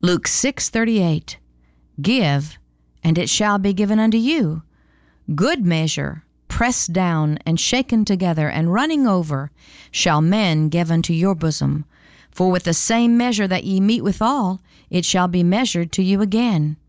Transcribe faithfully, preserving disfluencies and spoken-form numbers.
Luke six thirty-eight. Give, and it shall be given unto you. Good measure, pressed down and shaken together and running over, shall men give unto your bosom. For with the same measure that ye meet withal, it shall be measured to you again.